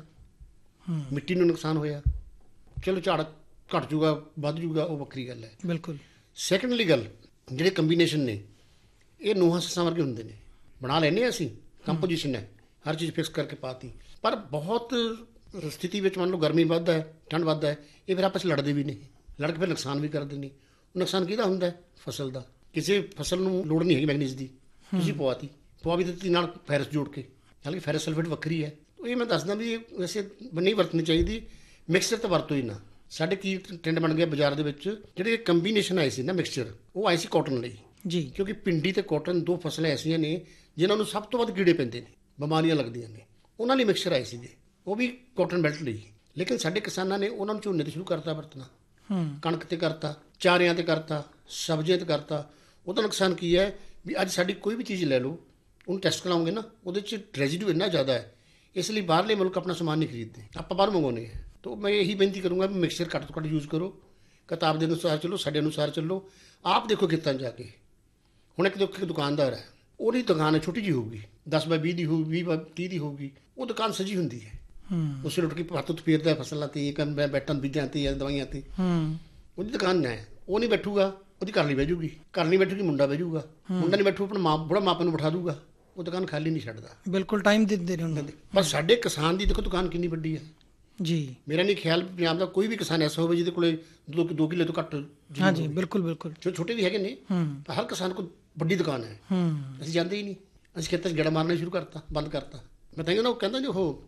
ਮਿੱਟੀ ਨੂੰ ਨੁਕਸਾਨ ਹੋਇਆ। ਚਲੋ ਝਾੜ ਘੱਟ ਜੂਗਾ ਵੱਧ ਜੂਗਾ, ਉਹ ਵੱਖਰੀ ਗੱਲ ਹੈ। ਬਿਲਕੁਲ। ਸੈਕੰਡਲੀ ਗੱਲ, ਜਿਹੜੇ ਕੰਬੀਨੇਸ਼ਨ ਨੇ ਇਹ ਨੂੰਹਾਂ ਸੱਸਾਂ ਵਰਗੇ ਹੁੰਦੇ ਨੇ। ਬਣਾ ਲੈਂਦੇ ਹਾਂ ਅਸੀਂ, ਕੰਪੋਜੀਸ਼ਨ ਹੈ, ਹਰ ਚੀਜ਼ ਫਿਕਸ ਕਰਕੇ ਪਾਤੀ, ਪਰ ਬਹੁਤ ਸਥਿਤੀ ਵਿੱਚ ਮੰਨ ਲਓ ਗਰਮੀ ਵੱਧ ਹੈ, ਠੰਡ ਵੱਧ ਹੈ, ਇਹ ਫਿਰ ਆਪਸ ਲੜਦੇ ਵੀ ਨੇ, ਲੜ ਕੇ ਫਿਰ ਨੁਕਸਾਨ ਵੀ ਕਰਦੇ ਨੇ। ਨੁਕਸਾਨ ਕਿਹਦਾ ਹੁੰਦਾ? ਫਸਲ ਦਾ। ਕਿਸੇ ਫਸਲ ਨੂੰ ਲੋੜ ਨਹੀਂ ਹੈਗੀ ਮੈਗਨੀਜ਼ ਦੀ, ਤੁਸੀਂ ਪਵਾ ਵੀ ਦਿੱਤੀ ਨਾਲ ਫੈਰਸ ਜੋੜ ਕੇ, ਹਾਲਾਂਕਿ ਫੈਰਸ ਸਲਫੇਟ ਵੱਖਰੀ ਹੈ। ਇਹ ਮੈਂ ਦੱਸਦਾ ਵੀ ਵੈਸੇ ਨਹੀਂ ਵਰਤਣੀ ਚਾਹੀਦੀ, ਮਿਕਸਚਰ ਤਾਂ ਵਰਤੋ ਹੀ ਨਾ। ਸਾਡੇ ਕੀ ਟ੍ਰੈਂਡ ਬਣ ਗਿਆ ਬਾਜ਼ਾਰ ਦੇ ਵਿੱਚ, ਜਿਹੜੇ ਕੰਬੀਨੇਸ਼ਨ ਆਏ ਸੀ ਨਾ ਮਿਕਸਚਰ, ਉਹ ਆਏ ਸੀ ਕਾਟਨ ਲਈ ਜੀ, ਕਿਉਂਕਿ ਭਿੰਡੀ ਤੇ ਕਾਟਨ ਦੋ ਫਸਲਾਂ ਐਸੀਆਂ ਨੇ ਜਿਨ੍ਹਾਂ ਨੂੰ ਸਭ ਤੋਂ ਵੱਧ ਕੀੜੇ ਪੈਂਦੇ ਨੇ, ਬਿਮਾਰੀਆਂ ਲੱਗਦੀਆਂ ਨੇ, ਉਹਨਾਂ ਲਈ ਮਿਕਸਚਰ ਆਏ ਸੀਗੇ, ਉਹ ਵੀ ਕਾਟਨ ਬੈਲਟ ਲਈ। ਲੇਕਿਨ ਸਾਡੇ ਕਿਸਾਨਾਂ ਨੇ ਉਹਨਾਂ ਨੂੰ ਝੋਨੇ ਤੇ ਸ਼ੁਰੂ ਕਰਤਾ ਵਰਤਣਾ, ਕਣਕ ਤੇ ਕਰਤਾ, ਚਾਰਿਆਂ ਤੇ ਕਰਤਾ, ਸਬਜ਼ੀਆਂ ਤੇ ਕਰਤਾ। ਉਹਦਾ ਨੁਕਸਾਨ ਕੀ ਹੈ ਵੀ ਅੱਜ ਸਾਡੀ ਕੋਈ ਵੀ ਚੀਜ਼ ਲੈ ਲਓ, ਉਹਨੂੰ ਟੈਸਟ ਕਰਾਉਂਗੇ ਨਾ, ਉਹਦੇ 'ਚ ਰੈਜ਼ੀਡਿਊ ਇੰਨਾ ਜ਼ਿਆਦਾ ਹੈ, ਇਸ ਲਈ ਬਾਹਰਲੇ ਮੁਲਕ ਆਪਣਾ ਸਮਾਨ ਨਹੀਂ ਖਰੀਦਦੇ, ਆਪਾਂ ਬਾਹਰ ਮੰਗਵਾਉਂਦੇ ਹਾਂ। ਤਾਂ ਮੈਂ ਇਹੀ ਬੇਨਤੀ ਕਰੂੰਗਾ ਵੀ ਮਿਕਸਚਰ ਘੱਟ ਤੋਂ ਘੱਟ ਯੂਜ਼ ਕਰੋ, ਕਿਤਾਬ ਦੇ ਅਨੁਸਾਰ ਚੱਲੋ, ਸਾਡੇ ਅਨੁਸਾਰ ਚੱਲੋ। ਆਪ ਦੇਖੋ ਖੇਤਾਂ 'ਚ ਜਾ ਕੇ, ਹੁਣ ਇੱਕ ਦੁਕਾਨਦਾਰ ਹੈ, ਉਹਦੀ ਦੁਕਾਨ ਹੈ ਛੋਟੀ ਜਿਹੀ ਹੋਊਗੀ, 10 ਬਾਈ 20 ਦੀ ਹੋਊਗੀ, 20 ਬਾਈ 30 ਦੀ ਹੋਊਗੀ, ਉਹ ਦੁਕਾਨ ਸਜੀ ਹੁੰਦੀ ਹੈ, ਉਸੇ ਲੁੱਟ ਕੇ ਹੱਥ ਉੱਤੇ ਫੇਰਦਾ ਫਸਲਾਂ ਤੇ, ਬੈਠਣ ਬੀਜਾਂ ਤੇ ਜਾਂ ਦਵਾਈਆਂ ਤੇ। ਉਹਦੀ ਦੁਕਾਨ ਹੈ, ਉਹ ਨਹੀਂ ਬੈਠੂਗਾ, ਉਹਦੀ ਘਰ ਨਹੀਂ ਬਹਿ ਜੂਗੀ, ਘਰ ਨਹੀਂ ਬੈਠੂਗੀ, ਮੁੰਡਾ ਬਹਿ ਜੂਗਾ, ਮੁੰਡਾ ਨਹੀਂ ਬੈਠੂ, ਆਪਣਾ ਬੁੜਾ ਮਾਪੇ ਨੂੰ ਬਿਠਾ ਦੂਗਾ, ਉਹ ਦੁਕਾਨ ਖਾਲੀ ਨਹੀਂ ਛੱਡਦਾ। ਬਿਲਕੁਲ ਟਾਈਮ ਦਿੰਦੇ ਨੇ ਉਹਨਾਂ ਦੇ। ਪਰ ਸਾਡੇ ਕਿਸਾਨ ਦੀ ਦੇਖੋ ਦੁਕਾਨ ਕਿੰਨੀ ਵੱਡੀ ਹੈ ਜੀ। ਮੇਰਾ ਨਹੀਂ ਖਿਆਲ ਪੰਜਾਬ ਦਾ ਕੋਈ ਵੀ ਕਿਸਾਨ ਐਸਾ ਹੋਵੇ ਜਿਹਦੇ ਕੋਲੇ 2 ਕਿੱਲੇ ਤੋਂ ਘੱਟ। ਹਾਂਜੀ ਬਿਲਕੁਲ ਬਿਲਕੁਲ। ਛੋਟੇ ਵੀ ਹੈਗੇ ਨੇ, ਪਰ ਹਰ ਕਿਸਾਨ ਕੋਲ ਵੱਡੀ ਦੁਕਾਨ ਹੈ। ਅਸੀਂ ਜਾਂਦੇ ਹੀ ਨਹੀਂ, ਅਸੀਂ ਖੇਤਾਂ 'ਚ ਗੇੜਾ ਮਾਰਨਾ ਸ਼ੁਰੂ ਕਰਤਾ, ਬੰਦ ਕਰਤਾ। ਮੈਂ ਤਾਂ ਨਾ, ਉਹ ਕਹਿੰਦਾ ਜੀ, ਉਹ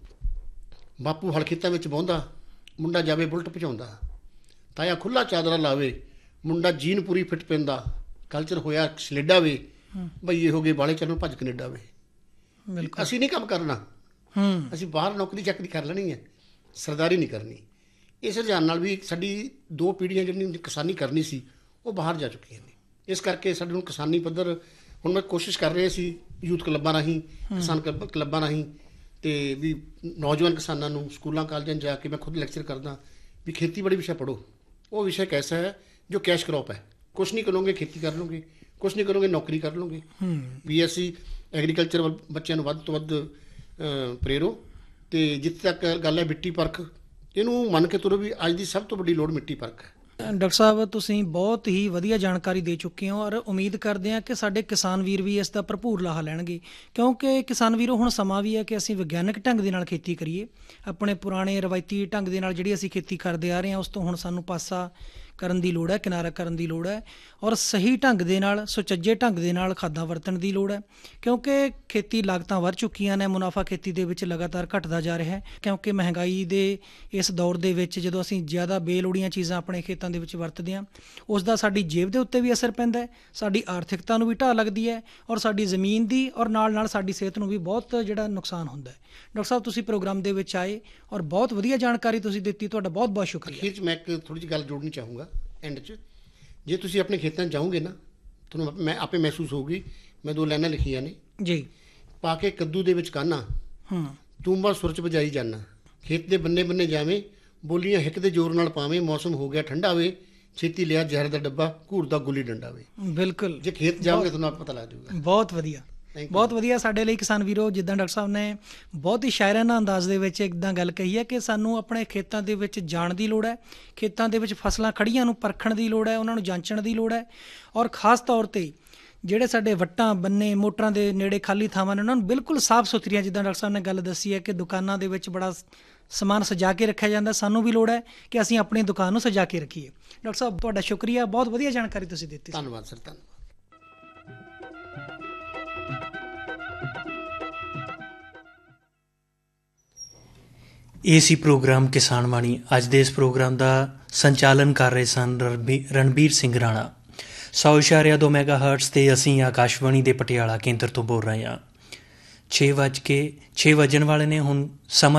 ਬਾਪੂ ਹਲ ਖੇਤਾਂ ਵਿੱਚ ਵਾਹੁੰਦਾ, ਮੁੰਡਾ ਜਾਵੇ ਬੁਲਟ ਭਜਾਉਂਦਾ, ਤਾਇਆ ਖੁੱਲ੍ਹਾ ਚਾਦਰਾ ਲਾਵੇ, ਮੁੰਡਾ ਜੀਨ ਪੂਰੀ ਫਿੱਟ ਪੈਂਦਾ, ਕਲਚਰ ਹੋਇਆ ਸਲੇਡਾ ਵੇ, ਬਈਏ ਹੋ ਗਏ ਬਾਲੇ ਚੱਲਣ ਭੱਜ ਕਨੇਡਾ ਵੇ। ਅਸੀਂ ਨਹੀਂ ਕੰਮ ਕਰਨਾ, ਅਸੀਂ ਬਾਹਰ ਨੌਕਰੀ ਚਾਕਰੀ ਕਰ ਲੈਣੀ ਹੈ, ਸਰਦਾਰੀ ਨਹੀਂ ਕਰਨੀ। ਇਸ ਰੁਝਾਨ ਨਾਲ ਵੀ ਸਾਡੀ 2 ਪੀੜ੍ਹੀਆਂ ਜਿਹੜੀਆਂ ਕਿਸਾਨੀ ਕਰਨੀ ਸੀ, ਉਹ ਬਾਹਰ ਜਾ ਚੁੱਕੀਆਂ ਨੇ। ਇਸ ਕਰਕੇ ਸਾਡੇ ਨੂੰ ਕਿਸਾਨੀ ਪੱਧਰ, ਹੁਣ ਮੈਂ ਕੋਸ਼ਿਸ਼ ਕਰ ਰਿਹਾ ਸੀ ਯੂਥ ਕਲੱਬਾਂ ਰਾਹੀਂ, ਕਿਸਾਨ ਕਲੱਬਾਂ ਰਾਹੀਂ, ਅਤੇ ਵੀ ਨੌਜਵਾਨ ਕਿਸਾਨਾਂ ਨੂੰ ਸਕੂਲਾਂ ਕਾਲਜਾਂ ਜਾ ਕੇ ਮੈਂ ਖੁਦ ਲੈਕਚਰ ਕਰਦਾ ਵੀ ਖੇਤੀਬਾੜੀ ਵਿਸ਼ਾ ਪੜ੍ਹੋ। ਉਹ ਵਿਸ਼ਾ ਇੱਕ ਐਸਾ ਹੈ ਜੋ ਕੈਸ਼ ਕਰੋਪ ਹੈ, ਕੁਛ ਨਹੀਂ ਕਰੋਗੇ ਖੇਤੀ ਕਰ ਲਓਗੇ, ਕੁਛ ਨਹੀਂ ਕਰੋਗੇ ਨੌਕਰੀ ਕਰ ਲਓਗੇ। BSc ਐਗਰੀਕਲਚਰ ਵੱਲ ਬੱਚਿਆਂ ਨੂੰ ਵੱਧ ਤੋਂ ਵੱਧ ਪ੍ਰੇਰੋ। ਅਤੇ ਜਿੱਥੇ ਤੱਕ ਗੱਲ ਹੈ ਮਿੱਟੀ ਪਰਖ, ਇਹਨੂੰ ਮੰਨ ਕੇ ਤੁਰੋ ਵੀ ਅੱਜ ਦੀ ਸਭ ਤੋਂ ਵੱਡੀ ਲੋੜ ਮਿੱਟੀ ਪਰਖ ਹੈ। ਡਾਕਟਰ ਸਾਹਿਬ, ਤੁਸੀਂ ਬਹੁਤ ਹੀ ਵਧੀਆ ਜਾਣਕਾਰੀ ਦੇ ਚੁੱਕੇ ਹੋ, ਔਰ ਉਮੀਦ ਕਰਦੇ ਹਾਂ ਕਿ ਸਾਡੇ ਕਿਸਾਨ ਵੀਰ ਵੀ ਇਸ ਦਾ ਭਰਪੂਰ ਲਾਹਾ ਲੈਣਗੇ, ਕਿਉਂਕਿ ਕਿਸਾਨ ਵੀਰੋ ਹੁਣ ਸਮਾਂ ਵੀ ਹੈ ਕਿ ਅਸੀਂ ਵਿਗਿਆਨਕ ਢੰਗ ਦੇ ਨਾਲ ਖੇਤੀ ਕਰੀਏ। ਆਪਣੇ ਪੁਰਾਣੇ ਰਵਾਇਤੀ ਢੰਗ ਦੇ ਨਾਲ ਜਿਹੜੀ ਅਸੀਂ ਖੇਤੀ ਕਰਦੇ ਆ ਰਹੇ ਹਾਂ, ਉਸ ਤੋਂ ਹੁਣ ਸਾਨੂੰ ਪਾਸਾ ਕਰਨ ਦੀ ਲੋੜ ਹੈ, ਕਿਨਾਰਾ ਕਰਨ ਦੀ ਲੋੜ ਹੈ, ਔਰ ਸਹੀ ਢੰਗ ਦੇ ਨਾਲ, ਸੁਚੱਜੇ ਢੰਗ ਦੇ ਨਾਲ ਖਾਦਾਂ ਵਰਤਣ ਦੀ ਲੋੜ ਹੈ, ਕਿਉਂਕਿ ਖੇਤੀ ਲਾਗਤਾਂ ਵੱਧ ਚੁੱਕੀਆਂ ਨੇ, ਮੁਨਾਫਾ ਖੇਤੀ ਦੇ ਵਿੱਚ ਲਗਾਤਾਰ ਘਟਦਾ ਜਾ ਰਿਹਾ ਹੈ। ਕਿਉਂਕਿ ਮਹਿੰਗਾਈ ਦੇ ਇਸ ਦੌਰ ਦੇ ਵਿੱਚ ਜਦੋਂ ਅਸੀਂ ਜ਼ਿਆਦਾ ਬੇਲੋੜੀਆਂ ਚੀਜ਼ਾਂ ਆਪਣੇ ਖੇਤਾਂ ਦੇ ਵਿੱਚ ਵਰਤਦੇ ਹਾਂ, ਉਸ ਦਾ ਸਾਡੀ ਜੇਬ ਦੇ ਉੱਤੇ ਵੀ ਅਸਰ ਪੈਂਦਾ ਹੈ, ਸਾਡੀ ਆਰਥਿਕਤਾ ਨੂੰ ਵੀ ਢਾਹ ਲੱਗਦੀ ਹੈ, ਔਰ ਸਾਡੀ ਜ਼ਮੀਨ ਦੀ ਔਰ ਨਾਲ ਸਾਡੀ ਸਿਹਤ ਨੂੰ ਵੀ ਬਹੁਤ ਜਿਹੜਾ ਨੁਕਸਾਨ ਹੁੰਦਾ ਹੈ। ਡਾਕਟਰ ਸਾਹਿਬ, ਤੁਸੀਂ ਪ੍ਰੋਗਰਾਮ ਦੇ ਵਿੱਚ ਆਏ ਔਰ ਬਹੁਤ ਵਧੀਆ ਜਾਣਕਾਰੀ ਤੁਸੀਂ ਦਿੱਤੀ, ਤੁਹਾਡਾ ਬਹੁਤ ਬਹੁਤ ਸ਼ੁਕਰੀਆ। ਅਖੀਰ 'ਚ ਮੈਂ ਇੱਕ ਥੋੜ੍ਹੀ ਜਿਹੀ ਗੱਲ ਜੋੜਨੀ ਚਾਹੂੰਗਾ ਐਂਡ 'ਚ। ਜੇ ਤੁਸੀਂ ਆਪਣੇ ਖੇਤਾਂ 'ਚ ਜਾਓਗੇ ਨਾ, ਤੁਹਾਨੂੰ ਮੈਂ ਆਪੇ ਮਹਿਸੂਸ ਹੋਊਗੀ। ਮੈਂ 2 ਲਾਈਨਾਂ ਲਿਖੀਆਂ ਨੇ ਜੀ। ਪਾ ਕੇ ਕੱਦੂ ਦੇ ਵਿੱਚ ਕਾਨਾ, ਤੂੰਬਾ ਸੁਰਚ ਵਜਾਈ ਜਾਨਾ, ਖੇਤ ਦੇ ਬੰਨੇ ਬੰਨੇ ਜਾਵੇਂ, ਬੋਲੀਆਂ ਹਿੱਕ ਦੇ ਜ਼ੋਰ ਨਾਲ ਪਾਵੇਂ, ਮੌਸਮ ਹੋ ਗਿਆ ਠੰਡਾ ਵੇ, ਛੇਤੀ ਲਿਆ ਜ਼ਹਿਰ ਦਾ ਡੱਬਾ, ਘੂਰਦਾ ਗੁੱਲੀ ਡੰਡਾ ਵੇ। ਬਿਲਕੁਲ, ਜੇ ਖੇਤ ਜਾਓਗੇ ਤੁਹਾਨੂੰ ਪਤਾ ਲੱਗ ਜਾਊਗਾ। ਬਹੁਤ ਵਧੀਆ, ਬਹੁਤ ਵਧੀਆ। ਸਾਡੇ ਲਈ ਕਿਸਾਨ ਵੀਰੋ, ਜਿੱਦਾਂ ਡਾਕਟਰ ਸਾਹਿਬ ਨੇ ਬਹੁਤ ਹੀ ਸ਼ਾਇਰਾਨਾ ਅੰਦਾਜ਼ ਦੇ ਵਿੱਚ ਇੱਦਾਂ ਗੱਲ ਕਹੀ ਹੈ ਕਿ ਸਾਨੂੰ ਆਪਣੇ ਖੇਤਾਂ ਦੇ ਵਿੱਚ ਜਾਣ ਦੀ ਲੋੜ ਹੈ, ਖੇਤਾਂ ਦੇ ਵਿੱਚ ਫਸਲਾਂ ਖੜੀਆਂ ਨੂੰ ਪਰਖਣ ਦੀ ਲੋੜ ਹੈ, ਉਹਨਾਂ ਨੂੰ ਜਾਂਚਣ ਦੀ ਲੋੜ ਹੈ, ਔਰ ਖ਼ਾਸ ਤੌਰ 'ਤੇ ਜਿਹੜੇ ਸਾਡੇ ਵੱਟਾਂ ਬੰਨੇ ਮੋਟਰਾਂ ਦੇ ਨੇੜੇ ਖਾਲੀ ਥਾਵਾਂ ਨੇ, ਉਹਨਾਂ ਨੂੰ ਬਿਲਕੁਲ ਸਾਫ਼ ਸੁਥਰੀਆਂ, ਜਿੱਦਾਂ ਡਾਕਟਰ ਸਾਹਿਬ ਨੇ ਗੱਲ ਦੱਸੀ ਹੈ ਕਿ ਦੁਕਾਨਾਂ ਦੇ ਵਿੱਚ ਬੜਾ ਸਮਾਨ ਸਜਾ ਕੇ ਰੱਖਿਆ ਜਾਂਦਾ, ਸਾਨੂੰ ਵੀ ਲੋੜ ਹੈ ਕਿ ਅਸੀਂ ਆਪਣੀ ਦੁਕਾਨ ਨੂੰ ਸਜਾ ਕੇ ਰੱਖੀਏ। ਡਾਕਟਰ ਸਾਹਿਬ, ਤੁਹਾਡਾ ਸ਼ੁਕਰੀਆ, ਬਹੁਤ ਵਧੀਆ ਜਾਣਕਾਰੀ ਤੁਸੀਂ ਦਿੱਤੀ। ਧੰਨਵਾਦ ਸਰ, ਧੰਨਵਾਦ। ਇਹ ਸੀ ਪ੍ਰੋਗਰਾਮ ਕਿਸਾਨ ਬਾਣੀ। ਅੱਜ ਦੇ ਇਸ ਪ੍ਰੋਗਰਾਮ ਦਾ ਸੰਚਾਲਨ ਕਰ ਰਹੇ ਸਨ ਰਣਬੀਰ ਸਿੰਘ ਰਾਣਾ। 100.2 ਮੈਗਾਹਰਟਜ਼ 'ਤੇ ਅਸੀਂ ਆਕਾਸ਼ਵਾਣੀ ਦੇ ਪਟਿਆਲਾ ਕੇਂਦਰ ਤੋਂ ਬੋਲ ਰਹੇ ਹਾਂ। 6 ਵੱਜਣ ਵਾਲੇ ਨੇ ਹੁਣ। ਸਮਾਂ